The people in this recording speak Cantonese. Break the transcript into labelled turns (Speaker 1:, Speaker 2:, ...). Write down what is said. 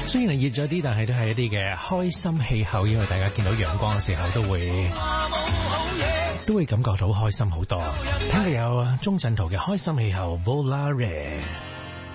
Speaker 1: 雖然係熱咗啲，但係都係一啲嘅開心氣候，因為大家見到陽光嘅時候都會感覺到開心好多。聽日有鐘鎮濤嘅開心氣候 Volare。